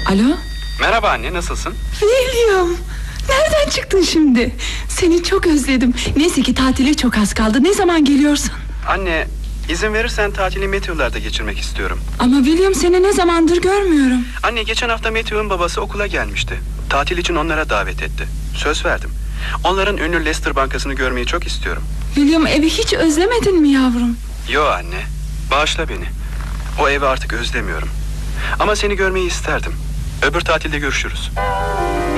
Alo? Merhaba anne, nasılsın? William, nereden çıktın şimdi? Seni çok özledim. Neyse ki tatile çok az kaldı. Ne zaman geliyorsun? Anne, izin verirsen tatili Matthew'larda geçirmek istiyorum. Ama William, seni ne zamandır görmüyorum. Anne, geçen hafta Matthew'un babası okula gelmişti. Tatil için onlara davet etti. Söz verdim. Onların ünlü Leicester Bankası'nı görmeyi çok istiyorum. William, evi hiç özlemedin mi yavrum? Yo anne, bağışla beni. O evi artık özlemiyorum. Ama seni görmeyi isterdim. Öbür tatilde görüşürüz.